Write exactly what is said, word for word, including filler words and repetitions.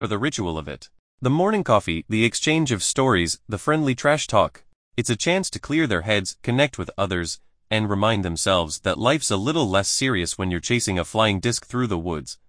or the ritual of it. The morning coffee, the exchange of stories, the friendly trash talk. It's a chance to clear their heads, connect with others, and remind themselves that life's a little less serious when you're chasing a flying disc through the woods.